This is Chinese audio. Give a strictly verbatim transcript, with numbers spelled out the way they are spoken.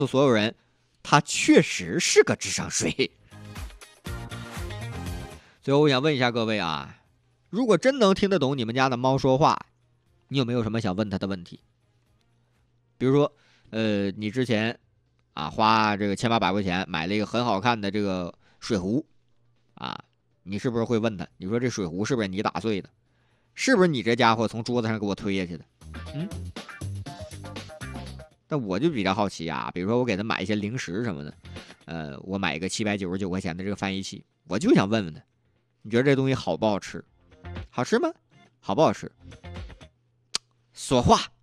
诉所有人，它确实是个智商税。最后我想问一下各位啊，如果真能听得懂你们家的猫说话，你有没有什么想问它的问题？比如说，呃，你之前啊花这个千八百块钱买了一个很好看的这个水壶，啊，你是不是会问他？你说这水壶是不是你打碎的？是不是你这家伙从桌子上给我推下去的？嗯。但我就比较好奇啊，比如说我给他买一些零食什么的，呃，我买一个七百九十九块钱的这个翻译器，我就想问问他，你觉得这东西好不好吃？好吃吗？好不好吃？说话。